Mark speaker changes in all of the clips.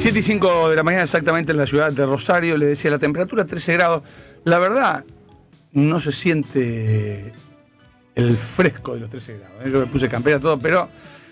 Speaker 1: 7 y 5 de la mañana exactamente en la ciudad de Rosario. Le decía, la temperatura 13 grados. La verdad, no se siente el fresco de los 13 grados. Yo me puse campera todo, pero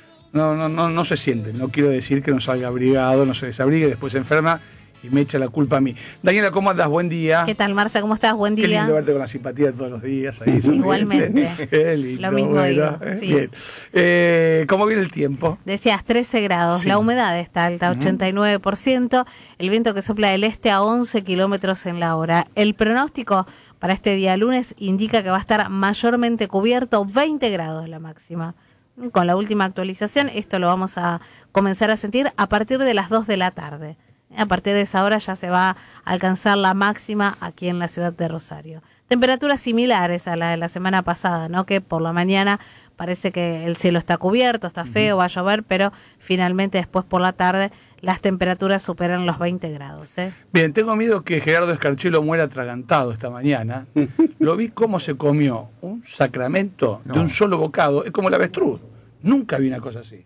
Speaker 1: no se siente. No quiero decir que no salga abrigado, no se desabrigue, después se enferma y me echa la culpa a mí. Daniela, ¿cómo andas? Buen día.
Speaker 2: ¿Qué tal, Marce? ¿Cómo estás? Buen día.
Speaker 1: Qué lindo verte con la simpatía todos los días. Ahí,
Speaker 2: igualmente.
Speaker 1: Qué lindo.
Speaker 2: Lo mismo
Speaker 1: bueno,
Speaker 2: digo, sí.
Speaker 1: Bien. ¿Cómo viene el tiempo?
Speaker 2: Decías 13 grados. Sí. La humedad está alta, 89%. El viento que sopla del este a 11 kilómetros en la hora. El pronóstico para este día lunes indica que va a estar mayormente cubierto, 20 grados la máxima. Con la última actualización, esto lo vamos a comenzar a sentir a partir de las 2 de la tarde. A partir de esa hora ya se va a alcanzar la máxima aquí en la ciudad de Rosario. Temperaturas similares a la de la semana pasada, ¿no? Que por la mañana parece que el cielo está cubierto, está feo, va a llover, pero finalmente después por la tarde las temperaturas superan los 20 grados.
Speaker 1: Bien, tengo miedo que Gerardo Escarchelo muera atragantado esta mañana. Lo vi cómo se comió un sacramento de un solo bocado. Es como el avestruz. Nunca vi una cosa así.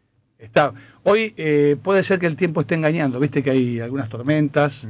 Speaker 1: Hoy puede ser que el tiempo esté engañando, viste que hay algunas tormentas.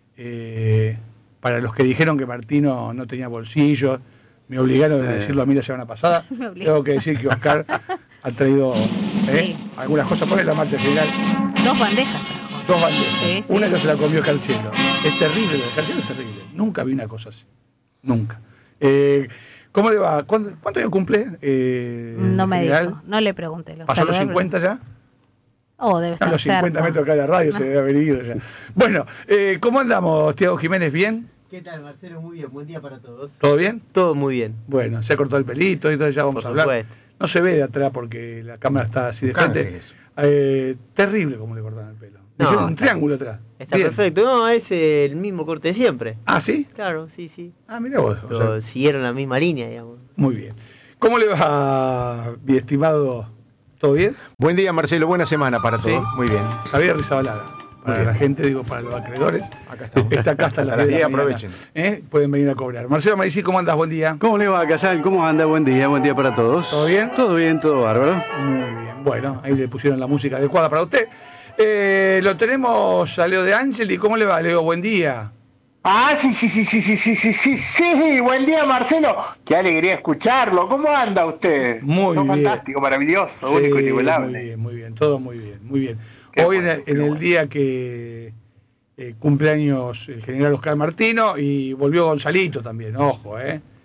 Speaker 1: Para los que dijeron que Martino no tenía bolsillo, me obligaron a decirlo a mí la semana pasada. Tengo que decir que Oscar ha traído algunas cosas. Pon en la marcha general.
Speaker 2: 2 bandejas trajo.
Speaker 1: 2 bandejas.
Speaker 2: Sí.
Speaker 1: Una que se la comió Escarchelo. Es terrible, lo de Escarchelo es terrible. Nunca vi una cosa así. Nunca. ¿Cómo le va? ¿Cuánto años cumple?
Speaker 2: No me dijo, no le pregunté.
Speaker 1: ¿Pasó los 50 ya?
Speaker 2: Debe estar
Speaker 1: los 50
Speaker 2: cerca.
Speaker 1: metros acá de la radio se debe haber ido ya. Bueno, ¿cómo andamos, Tiago Jiménez? ¿Bien?
Speaker 3: ¿Qué tal, Marcelo? Muy bien, buen día para todos.
Speaker 1: ¿Todo bien?
Speaker 3: Todo muy bien.
Speaker 1: Bueno, se ha cortado el pelito y todo, ya vamos a hablar.
Speaker 3: Supuesto.
Speaker 1: No se ve de atrás porque la cámara está así de frente. Terrible como le cortaron el pelo. Le hicieron un triángulo atrás.
Speaker 3: Está
Speaker 1: bien.
Speaker 3: Perfecto. No, es el mismo corte de siempre.
Speaker 1: ¿Ah, sí?
Speaker 3: Claro, sí.
Speaker 1: Ah, mirá vos.
Speaker 3: Pero siguieron la misma línea, digamos.
Speaker 1: Muy bien. ¿Cómo le va, mi estimado? ¿Todo bien?
Speaker 4: Buen día, Marcelo. Buena semana para todos.
Speaker 1: Sí.
Speaker 4: Muy bien.
Speaker 1: Javier Rizabalaga. Para la gente, digo, para los acreedores.
Speaker 4: Acá estamos.
Speaker 1: Está acá hasta las 10 de la mañana. Aprovechen. Pueden venir a cobrar. Marcelo Marici, ¿cómo andas? Buen día.
Speaker 5: ¿Cómo le va, Casal? ¿Cómo anda? Buen día para todos.
Speaker 1: ¿Todo bien?
Speaker 5: Todo bien, todo bárbaro.
Speaker 1: Muy bien. Bueno, ahí le pusieron la música adecuada para usted. Lo tenemos a Leo De Angeli. ¿Cómo le va, Leo? Buen día.
Speaker 6: Sí, buen día, Marcelo. Qué alegría escucharlo. ¿Cómo anda usted?
Speaker 1: Muy bien.
Speaker 6: Fantástico, maravilloso, único, inigualable.
Speaker 1: Muy bien, todo muy bien. Hoy en el día que cumpleaños el general Oscar Martino y volvió Gonzalito también, ojo,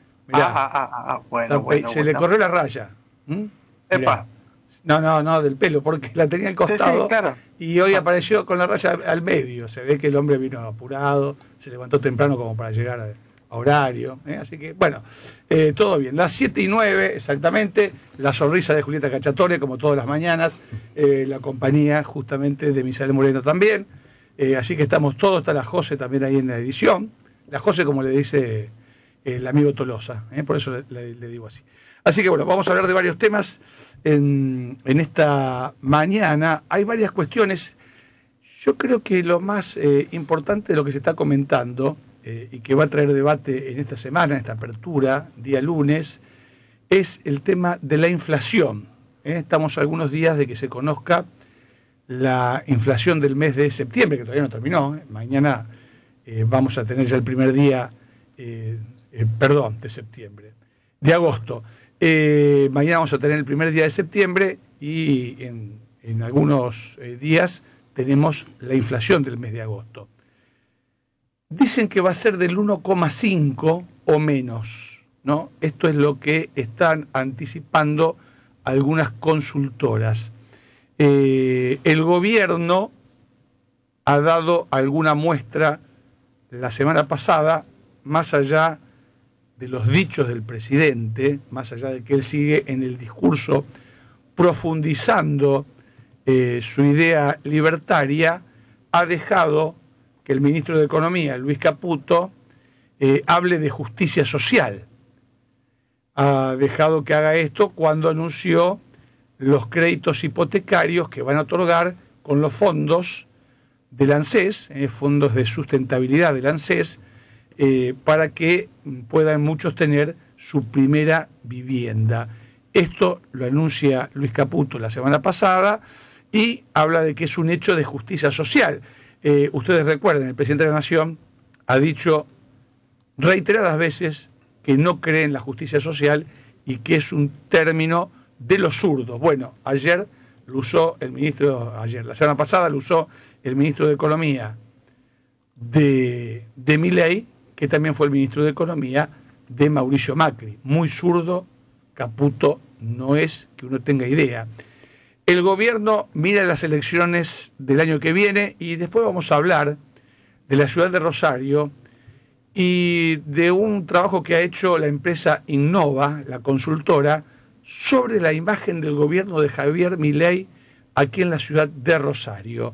Speaker 1: Mirá.
Speaker 6: Bueno.
Speaker 1: Le corrió la raya.
Speaker 6: Epa.
Speaker 1: No, del pelo, porque la tenía al costado.
Speaker 6: Sí, claro.
Speaker 1: Y hoy apareció con la raya al medio. Se ve que el hombre vino apurado, se levantó temprano como para llegar a horario. Así que, bueno, todo bien. Las 7:09 exactamente, la sonrisa de Julieta Cacciatore, como todas las mañanas, la compañía justamente de Misael Moreno también. Así que estamos todos, está la José también ahí en la edición. La José, como le dice el amigo Tolosa, por eso le digo así. Así que bueno, vamos a hablar de varios temas en esta mañana. Hay varias cuestiones. Yo creo que lo más importante de lo que se está comentando y que va a traer debate en esta semana, en esta apertura, día lunes, es el tema de la inflación. Estamos a algunos días de que se conozca la inflación del mes de septiembre, que todavía no terminó. Mañana vamos a tener ya el primer día, de septiembre, de agosto. Mañana vamos a tener el primer día de septiembre y en algunos días tenemos la inflación del mes de agosto. Dicen que va a ser del 1,5 o menos, ¿no? Esto es lo que están anticipando algunas consultoras. El gobierno ha dado alguna muestra la semana pasada, más allá de los dichos del presidente, más allá de que él sigue en el discurso profundizando su idea libertaria, ha dejado que el ministro de Economía, Luis Caputo, hable de justicia social. Ha dejado que haga esto cuando anunció los créditos hipotecarios que van a otorgar con los fondos del ANSES, fondos de sustentabilidad del ANSES, para que puedan muchos tener su primera vivienda. Esto lo anuncia Luis Caputo la semana pasada y habla de que es un hecho de justicia social. Ustedes recuerden, el presidente de la Nación ha dicho reiteradas veces que no cree en la justicia social y que es un término de los zurdos. Bueno, ayer lo usó el ministro, la semana pasada lo usó el ministro de Economía de Milei, que también fue el ministro de Economía de Mauricio Macri. Muy zurdo, Caputo no es, que uno tenga idea. El gobierno mira las elecciones del año que viene y después vamos a hablar de la ciudad de Rosario y de un trabajo que ha hecho la empresa Innova, la consultora, sobre la imagen del gobierno de Javier Milei aquí en la ciudad de Rosario.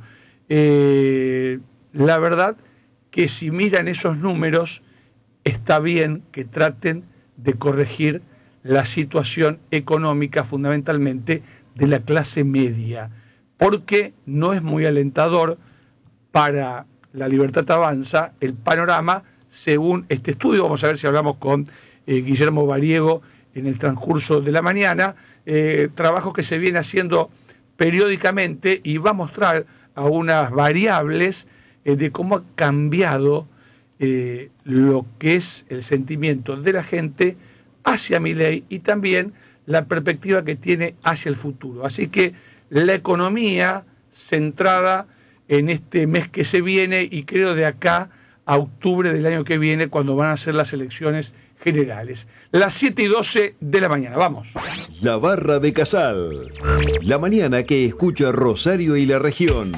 Speaker 1: La verdad que si miran esos números, está bien que traten de corregir la situación económica fundamentalmente de la clase media, porque no es muy alentador para La Libertad Avanza el panorama según este estudio. Vamos a ver si hablamos con Guillermo Bariego en el transcurso de la mañana, trabajo que se viene haciendo periódicamente y va a mostrar algunas variables de cómo ha cambiado lo que es el sentimiento de la gente hacia Milei y también la perspectiva que tiene hacia el futuro. Así que la economía centrada en este mes que se viene y creo de acá a octubre del año que viene cuando van a ser las elecciones generales. Las 7:12 de la mañana. Vamos.
Speaker 7: La Barra de Casal. La mañana que escucha Rosario y la región.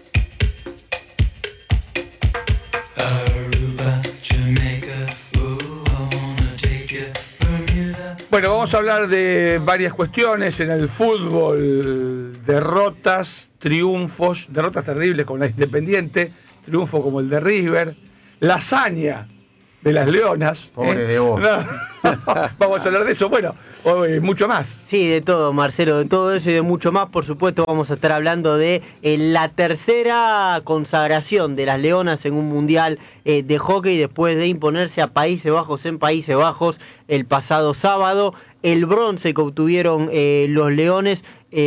Speaker 1: Bueno, vamos a hablar de varias cuestiones en el fútbol, derrotas, triunfos, derrotas terribles como la Independiente, triunfo como el de River, la hazaña de las Leonas.
Speaker 4: Pobre de vos.
Speaker 1: Vamos a hablar de eso, bueno, mucho más.
Speaker 3: Sí, de todo, Marcelo, de todo eso y de mucho más. Por supuesto, vamos a estar hablando de la tercera consagración de las Leonas en un mundial de hockey después de imponerse a Países Bajos en Países Bajos el pasado sábado. El bronce que obtuvieron los Leones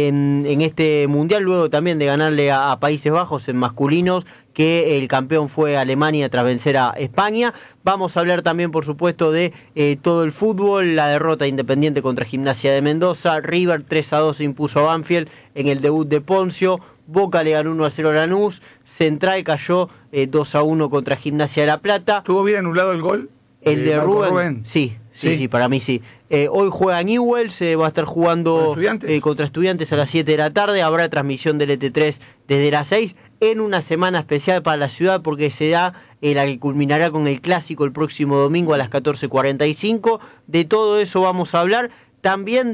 Speaker 3: en este mundial, luego también de ganarle a Países Bajos en masculinos, que el campeón fue Alemania tras vencer a España. Vamos a hablar también, por supuesto, de todo el fútbol, la derrota Independiente contra Gimnasia de Mendoza, River 3-2 se impuso a Banfield en el debut de Poncio, Boca le ganó 1-0 a Lanús, Central cayó 2-1 contra Gimnasia de La Plata.
Speaker 1: ¿Tuvo bien anulado el gol?
Speaker 3: El de Rubén. Sí, para mí sí. Hoy juega Newell's, va a estar jugando contra Estudiantes a las 7 de la tarde. Habrá transmisión del ET3 desde las 6 en una semana especial para la ciudad porque será la que culminará con el clásico el próximo domingo a las 14:45. De todo eso vamos a hablar. También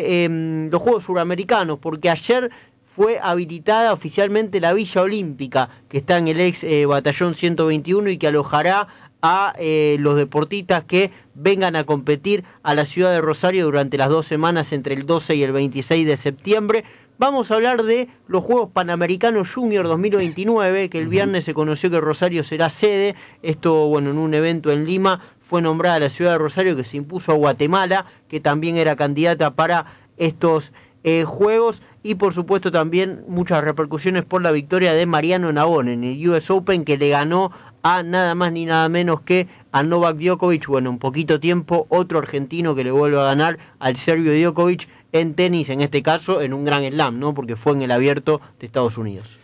Speaker 3: de los Juegos Suramericanos, porque ayer fue habilitada oficialmente la Villa Olímpica, que está en el ex Batallón 121 y que alojará a los deportistas que vengan a competir a la ciudad de Rosario durante las 2 semanas entre el 12 y el 26 de septiembre. Vamos a hablar de los Juegos Panamericanos Junior 2029, que el viernes se conoció que Rosario será sede. Esto, bueno, en un evento en Lima fue nombrada la ciudad de Rosario, que se impuso a Guatemala, que también era candidata para estos Juegos. Y por supuesto también muchas repercusiones por la victoria de Mariano Navón en el US Open, que le ganó a nada más ni nada menos que a Novak Djokovic. Bueno, en poquito tiempo otro argentino que le vuelve a ganar al serbio Djokovic en tenis, en este caso en un Grand Slam, ¿no? Porque fue en el Abierto de Estados Unidos.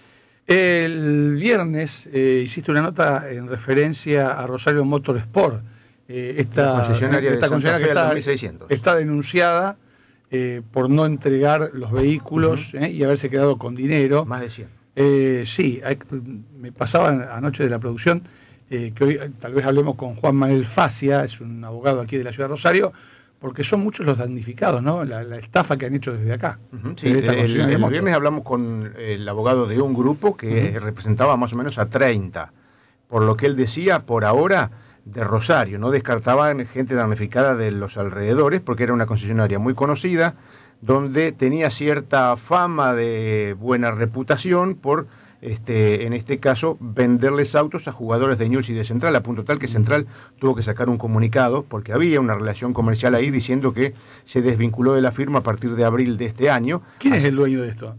Speaker 1: El viernes hiciste una nota en referencia a Rosario Motorsport. Esta concesionaria que está denunciada por no entregar los vehículos y haberse quedado con dinero.
Speaker 4: Más de 100.
Speaker 1: Sí, me pasaba anoche de la producción que hoy tal vez hablemos con Juan Manuel Facia, es un abogado aquí de la ciudad de Rosario, porque son muchos los damnificados, ¿no? La estafa que han hecho desde acá.
Speaker 4: Sí, el viernes hablamos con el abogado de un grupo que representaba más o menos a 30. Por lo que él decía, por ahora, de Rosario. No descartaban gente damnificada de los alrededores, porque era una concesionaria muy conocida, donde tenía cierta fama de buena reputación por, en este caso, venderles autos a jugadores de Newell's y de Central, a punto tal que Central tuvo que sacar un comunicado, porque había una relación comercial ahí diciendo que se desvinculó de la firma a partir de abril de este año.
Speaker 1: ¿Quién es el dueño de esto?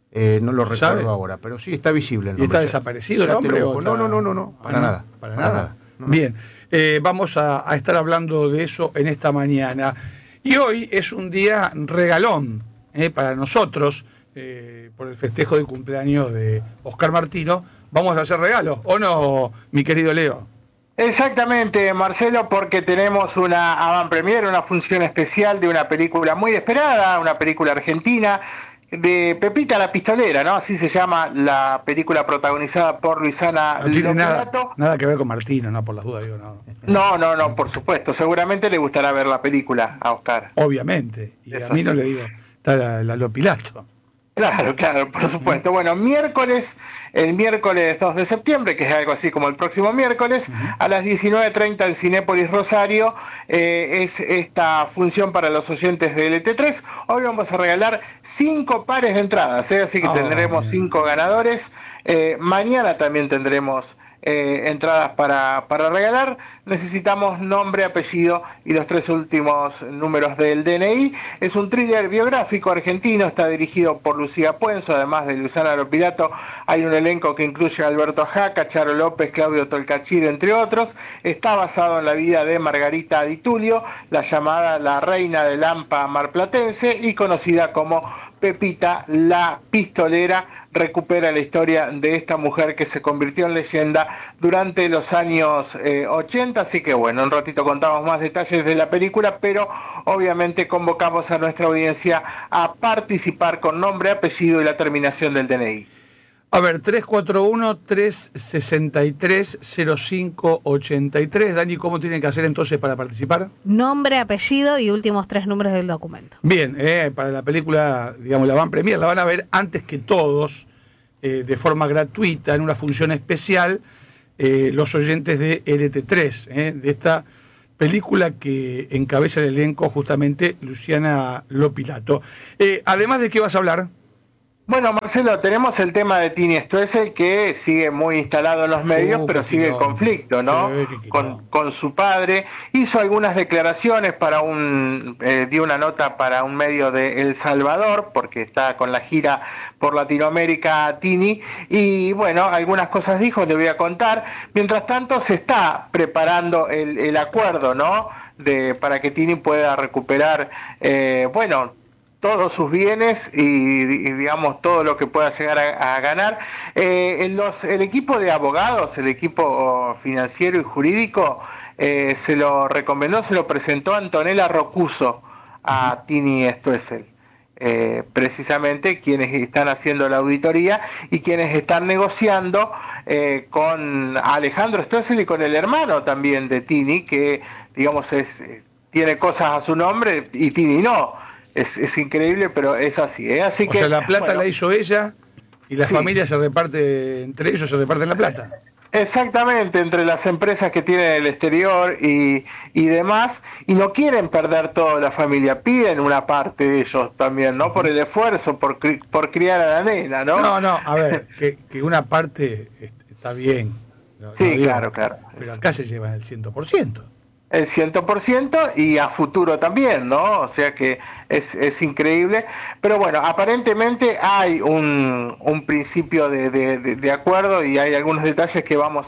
Speaker 4: No lo recuerdo ahora, pero sí está visible el nombre.
Speaker 1: ¿Y está desaparecido el hombre?
Speaker 4: No, para nada.
Speaker 1: Para nada. No. Bien, vamos a estar hablando de eso en esta mañana. Y hoy es un día regalón para nosotros, por el festejo de cumpleaños de Oscar Martino. Vamos a hacer regalos, ¿o no, mi querido Leo?
Speaker 6: Exactamente, Marcelo, porque tenemos una avant-premiere, una función especial de una película muy esperada, una película argentina, de Pepita la Pistolera, ¿no? Así se llama la película protagonizada por Luisana.
Speaker 1: No tiene nada que ver con Martino, no, por las dudas, digo, no.
Speaker 6: No, por supuesto. Seguramente le gustará ver la película a Oscar.
Speaker 1: Obviamente. Y eso a mí no le digo, está la Lopilato.
Speaker 6: Claro, por supuesto. Bueno, el miércoles 2 de septiembre, que es algo así como el próximo miércoles, a las 19:30 en Cinépolis Rosario, es esta función para los oyentes de LT3. Hoy vamos a regalar 5 pares de entradas, así que tendremos 5 ganadores. Mañana también tendremos entradas para regalar. Necesitamos nombre, apellido y los 3 últimos números del DNI. Es un thriller biográfico argentino, está dirigido por Lucía Puenzo, además de Luisana Lopilato. Hay un elenco que incluye a Alberto Jaca, Charo López, Claudio Tolcachir, entre otros. Está basado en la vida de Margarita Di Tulio, la llamada la reina de Lampa marplatense y conocida como Pepita la Pistolera. Recupera la historia de esta mujer que se convirtió en leyenda durante los años 80, así que bueno, un ratito contamos más detalles de la película, pero obviamente convocamos a nuestra audiencia a participar con nombre, apellido y la terminación del DNI.
Speaker 1: A ver, 341-363-0583. Dani, ¿cómo tienen que hacer entonces para participar?
Speaker 2: Nombre, apellido y últimos 3 números del documento.
Speaker 1: Bien, para la película, digamos, la van premier, la van a ver antes que todos, de forma gratuita, en una función especial, los oyentes de LT3, de esta película que encabeza el elenco justamente Luciana Lopilato. Además, ¿de qué vas a hablar?
Speaker 6: Bueno, Marcelo, tenemos el tema de Tini Stoessel, que sigue muy instalado en los medios, pero sigue en conflicto, ¿no? Con su padre. Hizo algunas declaraciones dio una nota para un medio de El Salvador, porque está con la gira por Latinoamérica Tini, y bueno, algunas cosas dijo, le voy a contar. Mientras tanto, se está preparando el acuerdo, ¿no? Para que Tini pueda recuperar, todos sus bienes y digamos todo lo que pueda llegar a ganar. El equipo de abogados, el equipo financiero y jurídico, se lo recomendó, se lo presentó Antonella Rocuso a Tini Stoessel, precisamente quienes están haciendo la auditoría y quienes están negociando con Alejandro Stoessel y con el hermano también de Tini, que digamos tiene cosas a su nombre y Tini no. Es increíble, pero es así, Así
Speaker 1: o sea, la plata la hizo ella y la familia se reparte, entre ellos se reparten la plata.
Speaker 6: Exactamente, entre las empresas que tienen en el exterior y demás, y no quieren perder toda la familia, piden una parte de ellos también, ¿no? Por el esfuerzo, por criar a la nena, ¿no?
Speaker 1: No, a ver, que una parte está bien.
Speaker 6: Sí, claro.
Speaker 1: Pero acá se llevan el 100%.
Speaker 6: El 100% y a futuro también, ¿no? O sea que es increíble. Pero bueno, aparentemente hay un principio de acuerdo y hay algunos detalles que vamos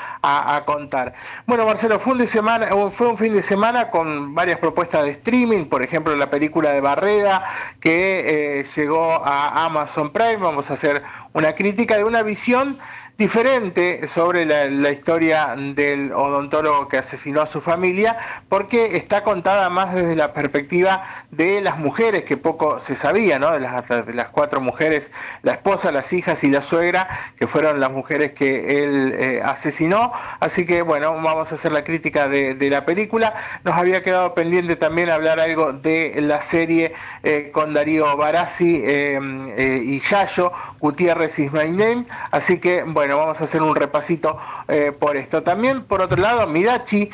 Speaker 6: a contar. Bueno, Marcelo, fue un fin de semana con varias propuestas de streaming, por ejemplo, la película de Barreda que llegó a Amazon Prime. Vamos a hacer una crítica de una visión diferente sobre la historia del odontólogo que asesinó a su familia, porque está contada más desde la perspectiva de las mujeres, que poco se sabía, ¿no? De las 4 mujeres, la esposa, las hijas y la suegra, que fueron las mujeres que él asesinó. Así que bueno, vamos a hacer la crítica de la película. Nos había quedado pendiente también hablar algo de la serie con Darío Barassi y Yayo Gutiérrez Is My Name, así que bueno, vamos a hacer un repasito por esto. También, por otro lado, Midachi,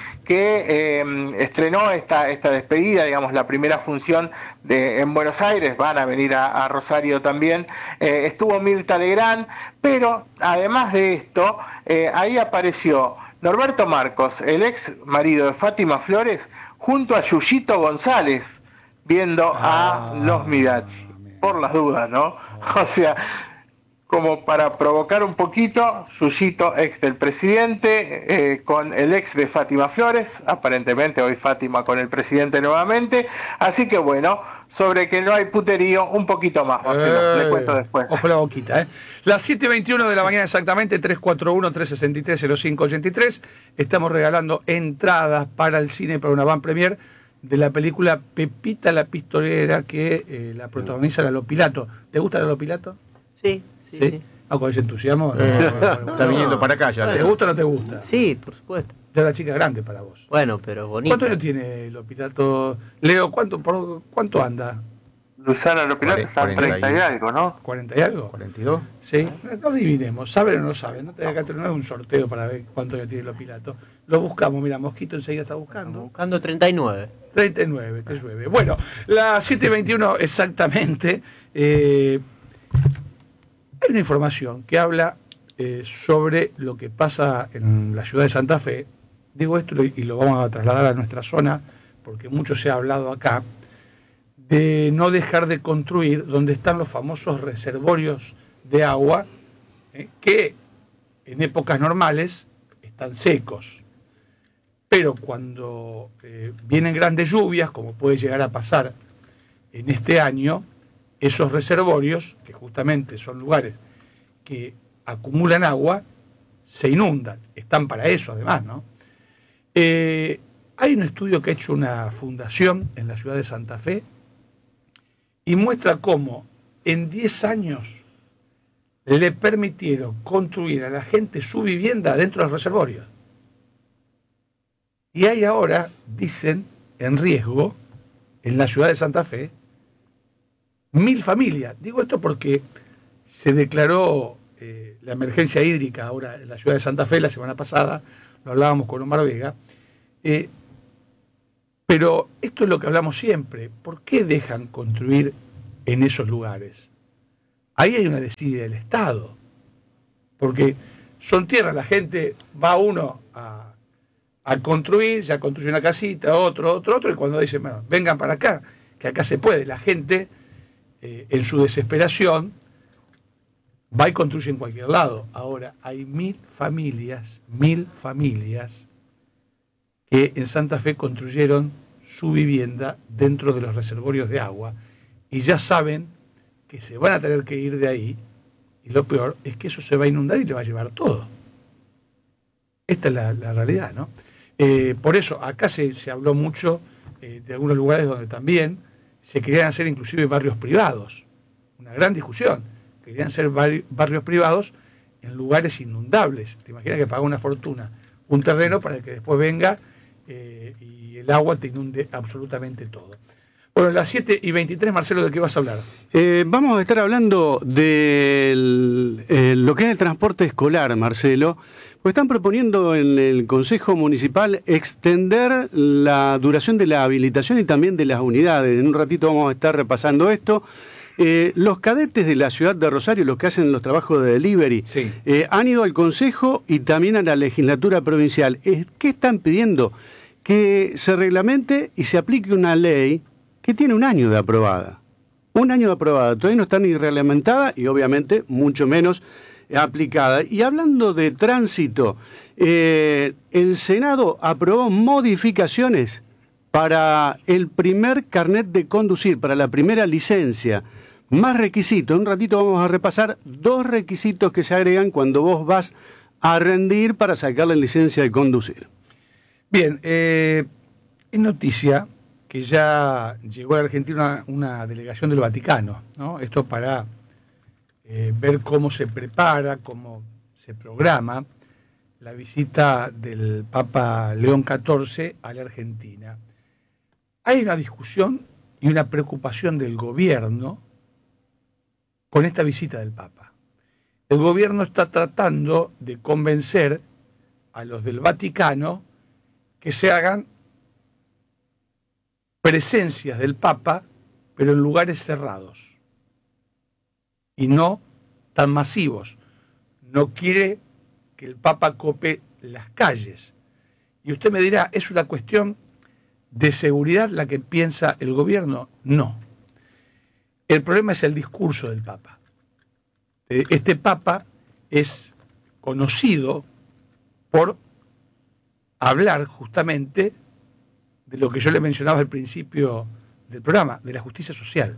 Speaker 6: que estrenó esta despedida, digamos, la primera función en Buenos Aires, van a venir a Rosario también, estuvo Mirta Legrand, pero además de esto, ahí apareció Norberto Marcos, el ex marido de Fátima Flores, junto a Yuyito González, viendo a los Midachi, por las dudas, ¿no? O sea, como para provocar un poquito, Suyito, ex del presidente, con el ex de Fátima Flores, aparentemente hoy Fátima con el presidente nuevamente, así que bueno, sobre que no hay puterío, un poquito más, Marcelo, le cuento después.
Speaker 1: Ojo la boquita, ¿eh? Las 7:21 de la mañana exactamente, 341-363-0583, estamos regalando entradas para el cine, para una van premier de la película Pepita la Pistolera, que la protagoniza Lalo Pilato. ¿Te gusta Lalo Pilato?
Speaker 3: Sí.
Speaker 1: ¿Sí? Con ese entusiasmo.
Speaker 4: Está viniendo para acá ya.
Speaker 1: ¿Te gusta o no te gusta?
Speaker 3: Sí, por supuesto.
Speaker 1: Ya la chica grande para vos.
Speaker 3: Bueno, pero bonito.
Speaker 1: ¿Cuántos años tiene Lopilato? Leo, ¿cuánto anda?
Speaker 6: Susana Lopilato está en 30 y algo, ¿no?
Speaker 1: ¿40 y algo?
Speaker 4: ¿42?
Speaker 1: Sí. No adivinemos, ¿saben o no saben? No es un sorteo para ver cuánto años tiene Lopilato. Lo buscamos, mira, Mosquito enseguida está buscando.
Speaker 3: Estamos buscando 39.
Speaker 1: 39, te llueve. Bueno, las 7:21 exactamente. Hay una información que habla sobre lo que pasa en la ciudad de Santa Fe. Digo esto y lo vamos a trasladar a nuestra zona, porque mucho se ha hablado acá, de no dejar de construir donde están los famosos reservorios de agua, que en épocas normales están secos. Pero cuando vienen grandes lluvias, como puede llegar a pasar en este año, esos reservorios, que justamente son lugares que acumulan agua, se inundan. Están para eso, además, ¿no? Hay un estudio que ha hecho una fundación en la ciudad de Santa Fe y muestra cómo en 10 años le permitieron construir a la gente su vivienda dentro de los reservorios. Y hay ahora, dicen, en riesgo, en la ciudad de Santa Fe, 1000 familias. Digo esto porque se declaró la emergencia hídrica ahora en la ciudad de Santa Fe la semana pasada, lo hablábamos con Omar Vega, pero esto es lo que hablamos siempre. ¿Por qué dejan construir en esos lugares? Ahí hay una desidia del Estado, porque son tierras, la gente va uno a construir, ya construye una casita, otro, y cuando dicen, bueno, vengan para acá, que acá se puede, la gente en su desesperación va y construye en cualquier lado. Ahora, hay 1000 familias que en Santa Fe construyeron su vivienda dentro de los reservorios de agua y ya saben que se van a tener que ir de ahí, y lo peor es que eso se va a inundar y le va a llevar todo. Esta es la realidad, ¿no? Por eso, acá se habló mucho de algunos lugares donde también se querían hacer inclusive barrios privados. Una gran discusión. Querían ser barrios privados en lugares inundables. Te imaginas que paga una fortuna un terreno para que después venga y el agua te inunde absolutamente todo. Bueno, las 7:23, Marcelo, ¿de qué vas a hablar?
Speaker 5: Vamos a estar hablando de lo que es el transporte escolar, Marcelo, porque están proponiendo en el Consejo Municipal extender la duración de la habilitación y también de las unidades. En un ratito vamos a estar repasando esto. Los cadetes de la ciudad de Rosario, los que hacen los trabajos de delivery, sí, han ido al Consejo y también a la legislatura provincial. ¿Qué están pidiendo? Que se reglamente y se aplique una ley que tiene un año de aprobada. Un año de aprobada. Todavía no está ni reglamentada y obviamente mucho menos aplicada. Y hablando de tránsito, el Senado aprobó modificaciones para el primer carnet de conducir, para la primera licencia. Más requisitos. En un ratito vamos a repasar 2 requisitos que se agregan cuando vos vas a rendir para sacar la licencia de conducir.
Speaker 1: Bien, es noticia que ya llegó a la Argentina una delegación del Vaticano, ¿no? Esto para ver cómo se prepara, cómo se programa la visita del Papa León XIV a la Argentina. Hay una discusión y una preocupación del gobierno con esta visita del Papa. El gobierno está tratando de convencer a los del Vaticano que se hagan presencias del Papa, pero en lugares cerrados y no tan masivos. No quiere que el Papa cope las calles. Y usted me dirá, ¿es una cuestión de seguridad la que piensa el gobierno? No. El problema es el discurso del Papa. este Papa es conocido por hablar justamente de lo que yo le mencionaba al principio del programa, de la justicia social.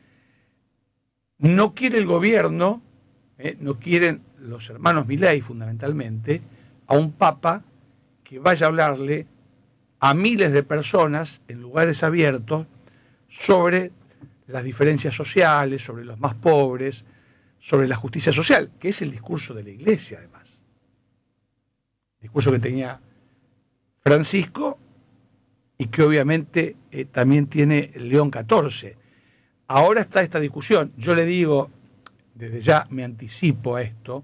Speaker 1: No quiere el gobierno, no quieren los hermanos Milei fundamentalmente, a un Papa que vaya a hablarle a miles de personas en lugares abiertos sobre las diferencias sociales, sobre los más pobres, sobre la justicia social, que es el discurso de la Iglesia además. Discurso que tenía Francisco y que obviamente también tiene León XIV. Ahora está esta discusión. Yo le digo, desde ya me anticipo a esto,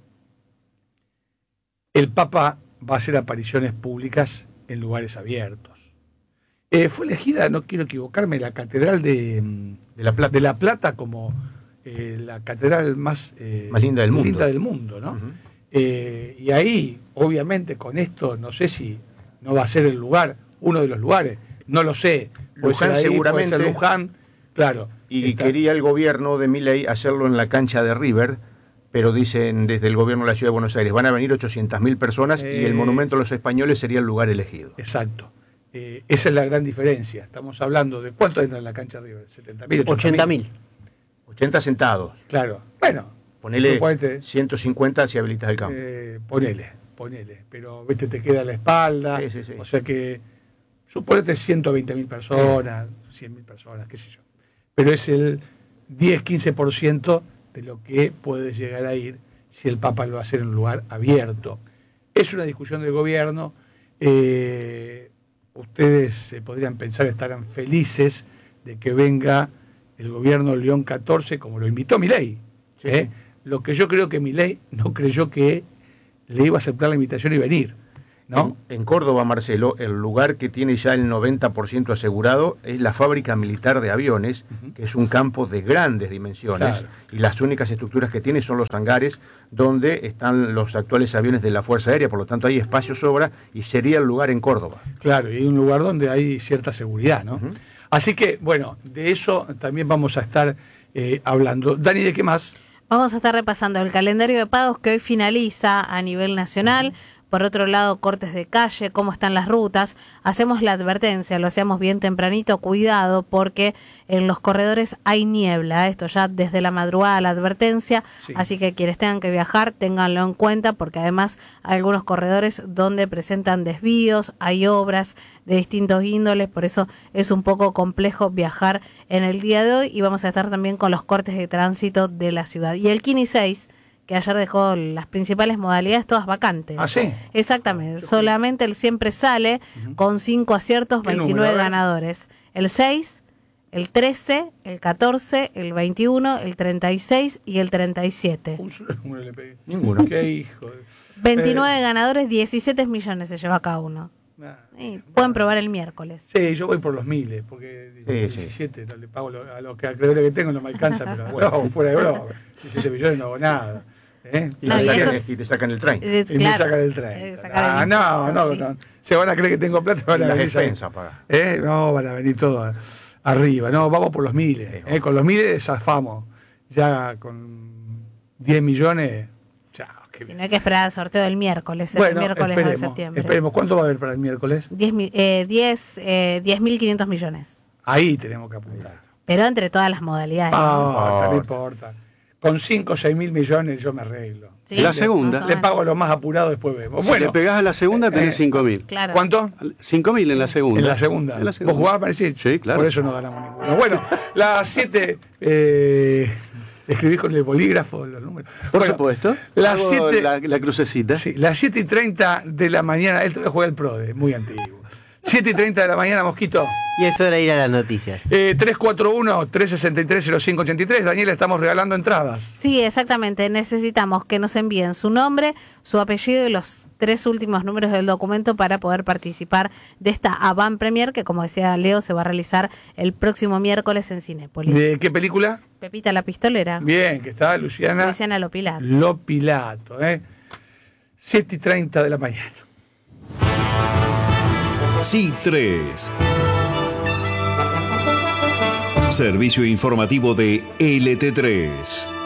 Speaker 1: el Papa va a hacer apariciones públicas en lugares abiertos. Fue elegida, no quiero equivocarme, la Catedral de La Plata como la catedral más
Speaker 4: linda del
Speaker 1: mundo, ¿no? Y ahí, obviamente, con esto, no sé si no va a ser el lugar, uno de los lugares, no lo sé.
Speaker 4: Luján ahí, seguramente.
Speaker 1: Puede ser Luján, claro.
Speaker 4: Y quería el gobierno de Milei hacerlo en la cancha de River, pero dicen desde el gobierno de la Ciudad de Buenos Aires, van a venir 800.000 personas y el Monumento a los Españoles sería el lugar elegido.
Speaker 1: Exacto. Esa es la gran diferencia. Estamos hablando de ¿cuánto entra en la cancha de River? ¿70.000?
Speaker 3: 80.000.
Speaker 4: 80 sentados.
Speaker 1: Claro. Bueno.
Speaker 4: Ponele 150 si habilitas el campo.
Speaker 1: Ponele. Pero viste, te queda la espalda.
Speaker 4: Sí.
Speaker 1: O sea que suponete 120.000 personas, 100.000 personas, qué sé yo. Pero es el 10-15% de lo que puede llegar a ir si el Papa lo va a hacer en un lugar abierto. Es una discusión del gobierno. Ustedes podrían pensar, estarán felices de que venga el gobierno León XIV, como lo invitó Milei.
Speaker 4: Sí.
Speaker 1: Lo que yo creo que Milei no creyó que le iba a aceptar la invitación y venir, ¿no?
Speaker 4: En Córdoba, Marcelo, el lugar que tiene ya el 90% asegurado es la fábrica militar de aviones, que es un campo de grandes dimensiones, claro. Y las únicas estructuras que tiene son los hangares donde están los actuales aviones de la Fuerza Aérea, por lo tanto hay espacio sobra y sería el lugar en Córdoba.
Speaker 1: Claro, y hay un lugar donde hay cierta seguridad, ¿no? Así que, bueno, de eso también vamos a estar hablando. Dani, ¿de qué más?
Speaker 2: Vamos a estar repasando el calendario de pagos que hoy finaliza a nivel nacional. Por otro lado, cortes de calle, cómo están las rutas. Hacemos la advertencia, lo hacíamos bien tempranito, cuidado porque en los corredores hay niebla. Esto ya desde la madrugada la advertencia, sí. Así que quienes tengan que viajar, ténganlo en cuenta porque además hay algunos corredores donde presentan desvíos, hay obras de distintos índoles, por eso es un poco complejo viajar en el día de hoy y vamos a estar también con los cortes de tránsito de la ciudad. Y el Kini 6, que ayer dejó las principales modalidades todas vacantes.
Speaker 1: ¿Ah, sí?
Speaker 2: Exactamente. Solamente el siempre sale con 5 aciertos, 29 ganadores. El 6, el 13, el 14, el 21, el 36 y el 37.
Speaker 1: Un solo número le pegué.
Speaker 4: Ninguno.
Speaker 1: Qué hijo.
Speaker 2: 29 ganadores, 17 millones se lleva cada uno. Pueden probar el miércoles.
Speaker 1: Sí, yo voy por los miles, porque 17 no le pago a los acreedores que tengo, no me alcanza, pero bueno, fuera de broma. 17 millones no hago nada.
Speaker 4: Y te sacan el tren.
Speaker 1: Y me sacan el tren. No. Se van a creer que tengo plata, van a venir. No, van a venir todos arriba. No, vamos por los miles. Con los miles zafamos. Ya con 10 millones.
Speaker 2: Si no hay que esperar al sorteo del miércoles,
Speaker 1: bueno,
Speaker 2: el miércoles de septiembre.
Speaker 1: Esperemos. ¿Cuánto va a haber para el miércoles?
Speaker 2: 10.500 millones.
Speaker 1: Ahí tenemos que apuntar.
Speaker 2: Pero entre todas las modalidades.
Speaker 1: No importa. Con 5 o 6 mil millones yo me arreglo.
Speaker 5: ¿Sí? La segunda.
Speaker 1: Le pago lo más apurado, después vemos.
Speaker 5: Si le pegás a la segunda tenés 5.000.
Speaker 2: Claro.
Speaker 1: ¿Cuánto?
Speaker 5: 5.000 en la segunda.
Speaker 1: En la segunda. ¿Vos jugabas para decir?
Speaker 5: Sí, claro.
Speaker 1: Por eso no ganamos ninguno. Bueno, las 7... escribí con el bolígrafo los números.
Speaker 5: Por supuesto.
Speaker 1: Las 7,
Speaker 5: la crucecita.
Speaker 1: Sí, las 7:30 de la mañana. Él todavía juega el PRODE, muy antiguo. 7:30 de la mañana, Mosquito.
Speaker 3: Y es hora de ir a las noticias.
Speaker 1: 341-363-0583. Daniela, estamos regalando entradas.
Speaker 2: Sí, exactamente. Necesitamos que nos envíen su nombre, su apellido y los 3 últimos números del documento para poder participar de esta Avant Premier que, como decía Leo, se va a realizar el próximo miércoles en Cinépolis.
Speaker 1: ¿De qué película?
Speaker 2: Pepita la Pistolera.
Speaker 1: Bien, que está Luciana
Speaker 2: Lopilato.
Speaker 1: 7:30 de la mañana.
Speaker 7: C3. Servicio informativo de LT3.